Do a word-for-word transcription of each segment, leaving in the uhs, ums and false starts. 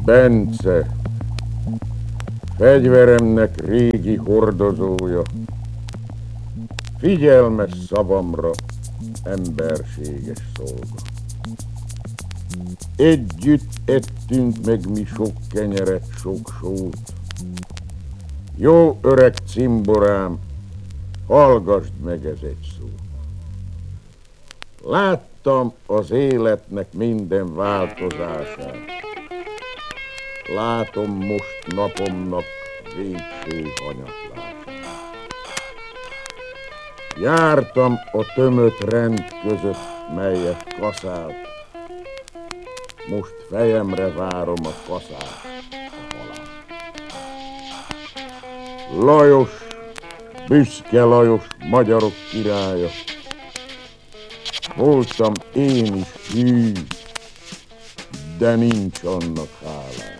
Bence, fegyveremnek régi hordozója, figyelmes szavamra emberséges szolga. Együtt ettünk meg mi sok kenyeret, sok sót. Jó öreg cimborám, hallgasd meg ez egy szó. Láttam az életnek minden változását. Látom most napomnak végső hanyatlását. Jártam a tömött rend között, melyet kaszált. Most fejemre várom a kaszát, a halált. Lajos, büszke Lajos, magyarok királya. Voltam én is hű, de nincs annak hálája.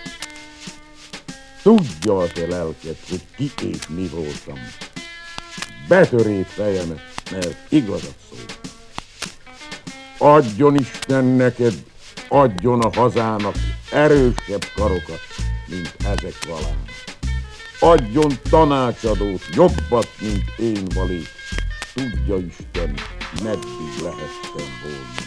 Tudja a te lelked, hogy ki és mi voltam. Betörét fejemet, mert igazat szóltam. Adjon Isten neked, adjon a hazának erősebb karokat, mint ezek valám. Adjon tanácsadót, jobbat, mint én valék. Tudja Isten, meddig lehettem volna.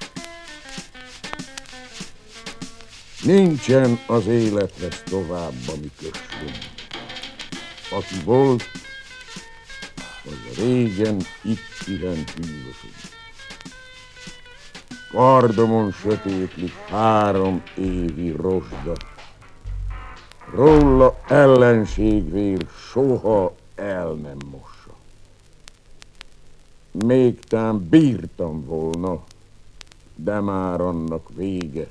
Nincsen az élethez tovább, ami kössön. Aki volt, az régen itt pihent hűvösön. Kardomon sötétlik három évi rozsda. Róla ellenségvér soha el nem mossa. Még tán bírtam volna, de már annak vége.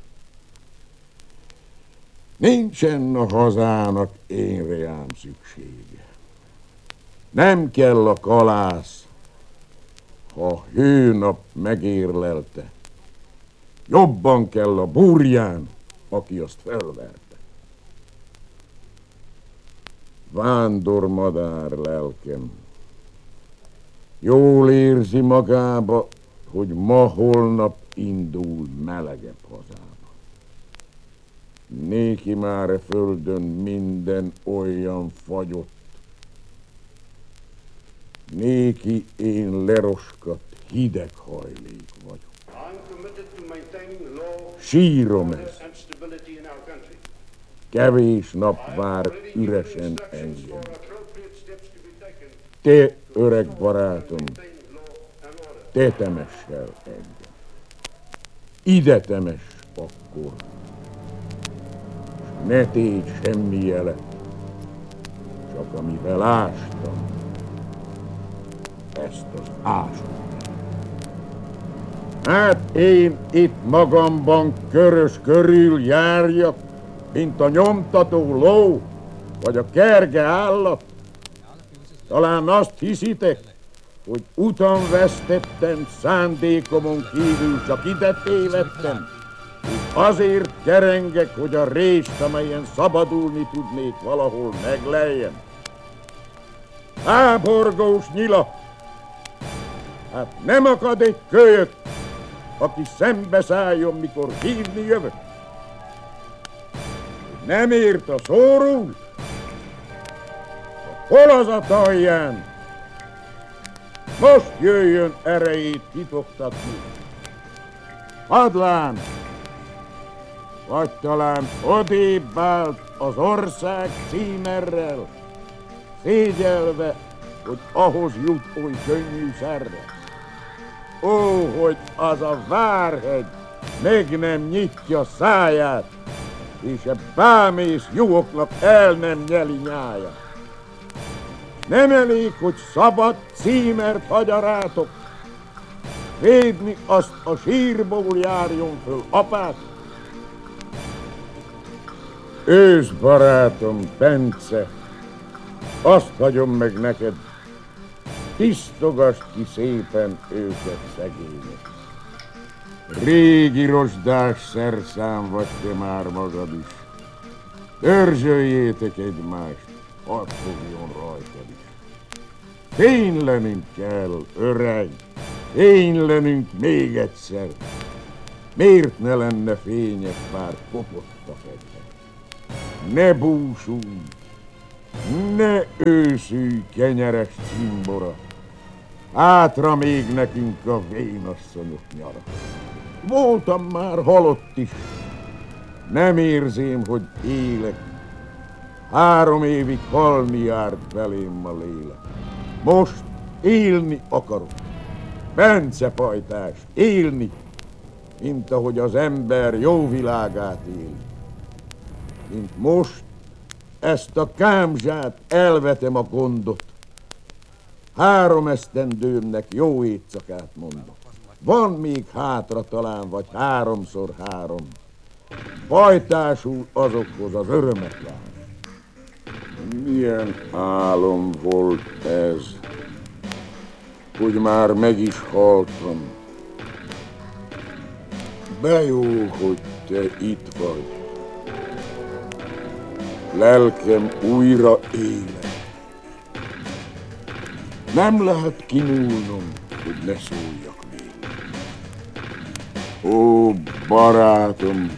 Nincsen a hazának énre ám szüksége. Nem kell a kalász, ha a hőnap megérlelte. Jobban kell a burján, aki azt felverte. Vándormadár lelkem, jól érzi magába, hogy ma-holnap indul melegebb hazába. Néki már e földön minden olyan fagyott. Néki én leroskat hideg hajlék vagyok. Sírom ez. Kevés nap vár üresen engem. Te, öreg barátom, te temessel engem. Ide temess akkor. Ne tégy semmi jelet, csak amivel ástam, ezt az ástam. Hát én itt magamban körös körül járjak, mint a nyomtató ló, vagy a kerge állat. Talán azt hiszitek, hogy utam vesztettem, szándékomon kívül csak ide tévedtem, és azért kerengek, hogy a rést, amelyen szabadulni tudnék, valahol megleljem. Háborgós nyila! Hát nem akad egy kölyök, aki szembeszálljon, mikor hívni jövök. Nem ért a szórul? Hol az a talján? Most jöjjön erejét kitoktatni. Hadlán! Vagy talán odébb állt az ország címerrel, szégyelve, hogy ahhoz jut oly könnyű szerre. Ó, hogy az a várhegy meg nem nyitja száját, és a bámész juhoknak el nem nyeli nyáját. Nem elég, hogy szabad címert hagyarátok, védni azt a sírból járjon föl apát. Ősz barátom, Bence, azt hagyom meg neked, tisztogasd ki szépen őket, szegények. Régi rozsdás szerszám vagy te már magad is. Dörzsöljétek egymást, hadd fogjon rajtad is. Fénylenünk kell, öreg, fénylenünk még egyszer. Miért ne lenne fényes, bár kopott a fegyver? ne búsulj, ne őszülj, kenyeres cimbora, hátra még nekünk a vénasszonyok nyara. Voltam már halott is, nem érzém, hogy élek, három évig halni járt belém a lélek. Most élni akarok, Bence pajtás, élni, mint ahogy az ember jó világát éli. Mint most ezt a kámzsát elvetem a gondot, három esztendőmnek jó éjszakát mondok. Van még hátra talán, vagy háromszor három, pajtásul azokhoz az örömet vár. Milyen álom volt ez, hogy már meg is haltam. De jó, hogy te itt vagy. Lelkem újra élet. Nem lehet kimúlnom, hogy ne szóljak még. Ó, barátom,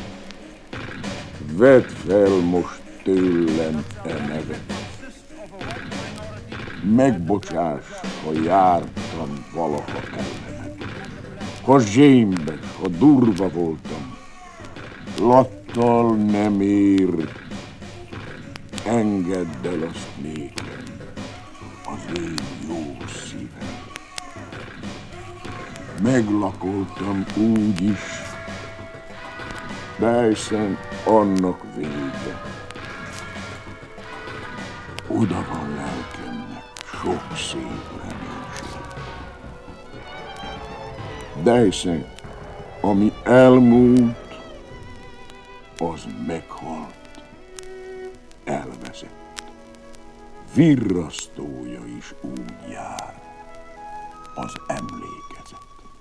vedd fel most tőlem e nevet. Megbocsáss, ha jártam valaha ellened. Ha zsémbes, ha durva voltam, lattal nem ér, engedd el azt nékem, az én jó szívem. Meglakoltam úgy is, de hiszen annak vége. Oda van lelkemnek sok szép reménység. De hiszen ami elmúlt, az meghalt, elveszett. Virrasztója is úgy jár, az emlékezet.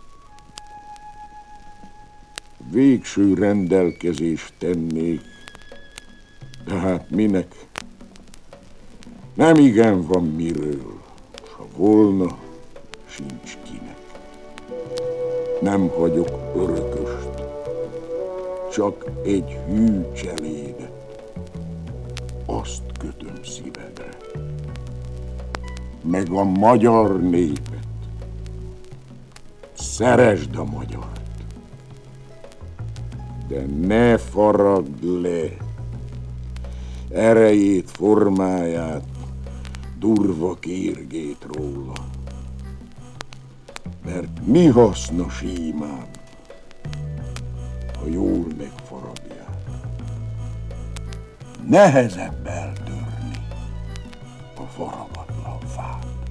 Végső rendelkezést tennék, de hát minek? Nem igen van miről, s ha volna, sincs kinek. Nem hagyok örököst, csak egy hű cselédet, azt kötöm szívedre, meg a magyar népet. Szeresd a magyart, de ne faragd le erejét, formáját, durva kérgét róla. Mert mi haszna símán, ha jól megfaragják? Nehezebb eltörni a faragatlan fát.